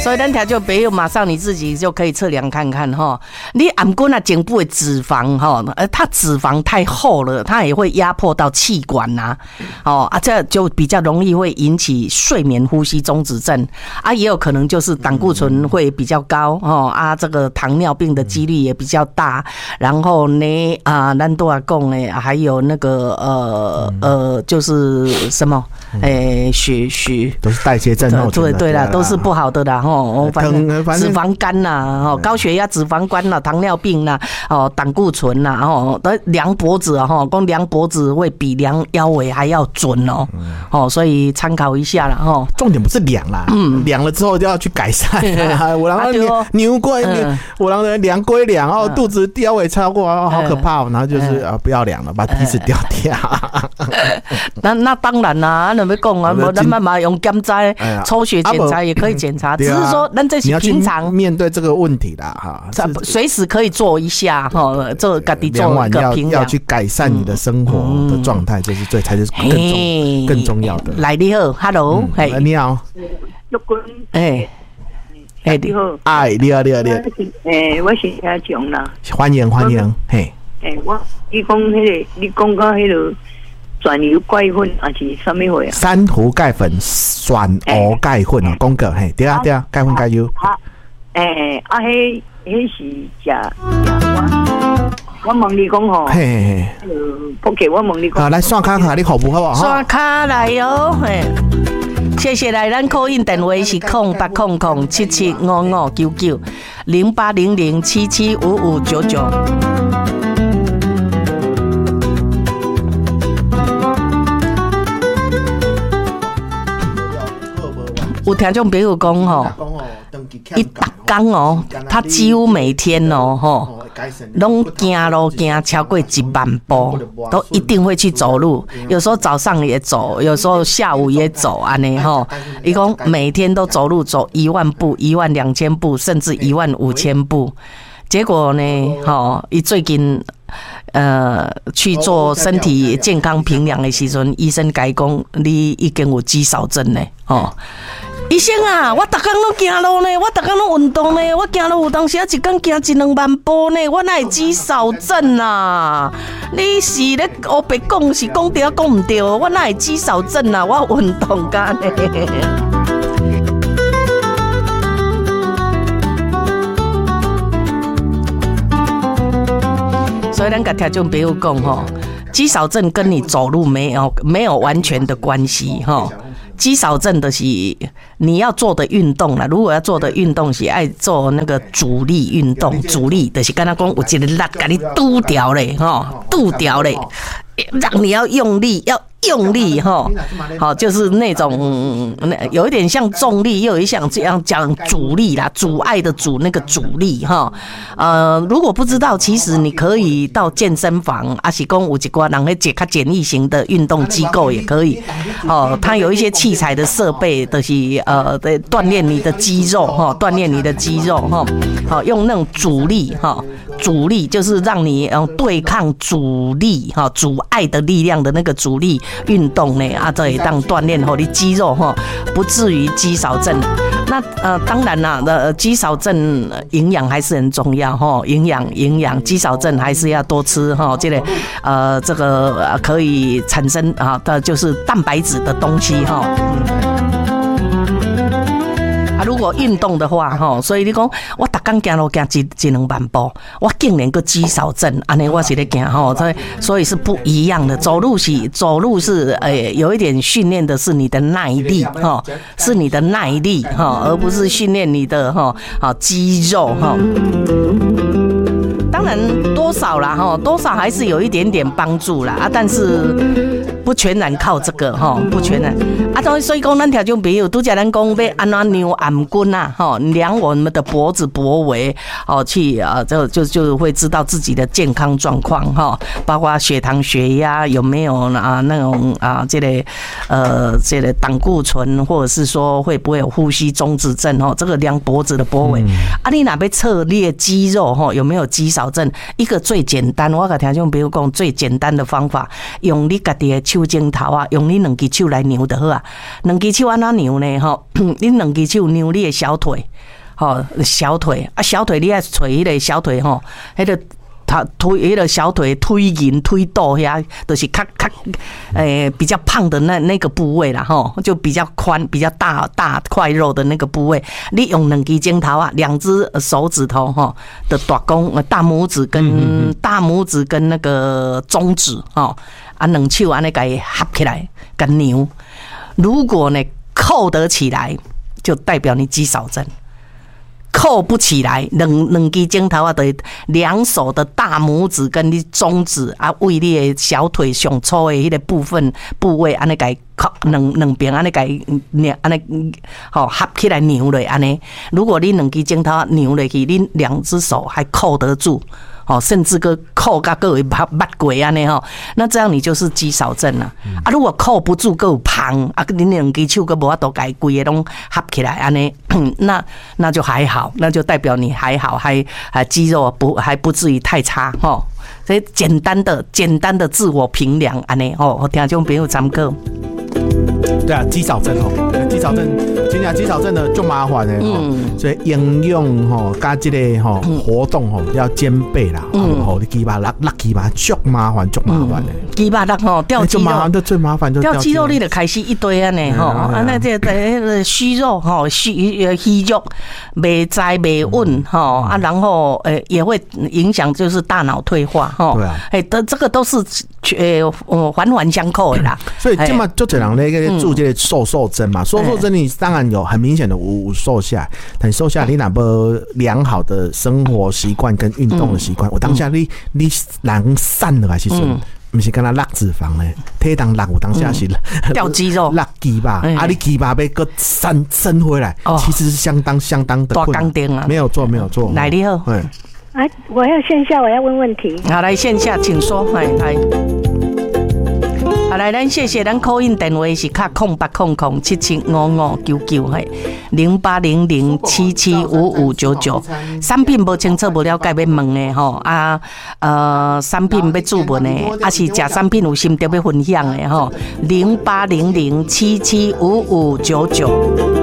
所以咱听众朋友马上你自己就可以测量看看哈。你按过那颈部的脂肪哈，它脂肪太厚了，它也会压迫到气管呐，这就比较容易会引起睡眠呼吸中止症啊，也有可能就是胆固醇会比较高这个糖尿病的几率也比较大，然后呢咱都要讲呢，还有那个就是什么血都是代谢症候群， 对啦，都是不好的啦反正脂肪肝啦，高血压、脂肪肝啦、糖尿病啦，胆固醇啦，量脖子光量脖子会比量腰围还要准所以参考一下啦重点不是量啦，量了之后就要去改善。我然后牛过，我然后量归量肚子腰围超过好可怕然后就是不要量了，把体脂掉掉。 那当然啦，咱要讲啊，咱慢慢用检查、抽血检查也可以检查，只是说咱这是平常面对这个问题啦随时可以做一下做自己做一个评量， 要去改善你的生活的状态，这是才是更重要的。 来，你好 ，Hello， 你好， 陆军，你好， 你好， 我是阿强啦， 欢迎， 你讲你讲到个转油钙粉还是什么货啊？ 珊瑚钙粉、酸蚵钙粉讲过对啊，钙粉钙油。 迄是我问你讲不给我问你讲。 来刷卡你服务好不好？ 刷卡来谢谢来，咱 call in 电话是0800775599 0800775599。有听众朋友讲伊逐天他几乎每天拢走路走超过1万步，都一定会去走路。有时候早上也走，有时候下午也走安尼伊讲每天都走路走1万步、12000步，甚至15000步。结果呢，伊最近去做身体健康评量的时阵，医生甲伊讲，你已经有肌少症呢，医生啊，我逐天拢行路呢，我逐天拢运动呢，我行路有当时一天行1-2万步呢，我哪会肌少症啊？你是咧黑白讲是讲对讲唔对？我哪会肌少症啊？我运动干呢。所以咱甲听众朋友讲肌少症跟你走路没有完全的关系肌少症的是你要做的运动啦，如果要做的运动是爱做那个阻力运动，阻力就是刚才讲有一个力给你堵掉嘞，堵掉嘞，让你要用力，就是那种有一点像重力，又有一像这样讲阻力啦，阻碍的阻那个阻力如果不知道，其实你可以到健身房，是讲有一寡人会较简易型的运动机构也可以它有一些器材的设备，就是锻炼你的肌肉锻炼你的肌肉用那种阻力阻力就是让你对抗阻力阻碍的力量的那个阻力运动呢这会当锻炼你肌肉不至于肌少症。那当然啦，肌少症营养还是很重要营养肌少症还是要多吃这个可以产生的就是蛋白质的东西如果运动的话所以你讲我每天走路走1-2万步，我竟然个肌少症，安尼我是在走所以是不一样的。走路是有一点训练的是你的耐力是你的耐力而不是训练你的肌肉当然多少啦多少还是有一点点帮助啦但是不全然靠这个不全然所以讲咱听众朋友拄则咱讲要安怎量颔棍量我们的脖子脖围去就会知道自己的健康状况包括血糖血压有没有那种这个胆固醇，或者是说会不会有呼吸中止症这个量脖子的脖围你若要测列肌肉有没有肌少症，一个最简单，我甲听众朋友讲最简单的方法，用你家己的手手指头啊，用你2只手来扭就好啊。2只手安怎扭呢？吼，你2只手扭你的小腿，吼，小腿啊，小腿你爱捶迄个小腿吼，迄个。他推迄个小腿推筋推肚遐，就是较比较胖的那个部位啦吼，就比较宽、比较大块肉的那个部位。你用2只指头啊，2只手指头吼的大拇大拇指跟那个中指吼啊，2手安尼甲伊合起来，甲扭。如果呢扣得起来，就代表你肌少症。扣不起来，两只指头啊，就2手的大拇指跟你中指啊，为你的小腿上粗的迄个部位，安尼甲伊扣两边安尼甲伊安尼好合起来扭落安尼。如果你2只指头扭落去，你2只手还扣得住。哦，甚至个扣甲个有八鬼安尼吼，那这样你就是肌少症了。啊，如果扣不住个有胖啊，你2只手个无法度改规个拢合起来安尼，那就还好，那就代表你还好，还肌肉还不至于太差吼。所以简单的自我评量安尼吼，我听众朋友参考。 对啊，肌少症吼，肌少症，真正肌少症的就麻烦的吼，所以营养吼加这个吼活动吼要兼备啦，吼你鸡巴拉鸡巴足麻烦的， 鸡巴拉吼掉肌肉， 最麻烦就掉肌肉，你就开始一堆安尼吼，啊那这个虚肉吼虚肉没栽没稳吼啊，然后也会影响就是大脑退化吼， 对啊， 这个都是环环相扣的啦， 所以这么就这样那个注这个瘦针嘛，瘦针你当然有很明显的有瘦下来，但瘦下来你哪不良好的生活习惯跟运动的习惯，我当下你人散了还是说？不是跟他落脂肪呢，体重落有当下是掉肌肉、 落肌吧，啊，你肌吧被个升回来，其实是相当的困难。没有做。 来你好， 我要线下，我要问问题。 好，来线下，请说，来。好，来，咱谢谢，咱 call in 电话是卡0800775599嘿0800775599。产品无清楚无了解要问的吼产品要注文的，啊是食产品有心得要分享的吼0800775599。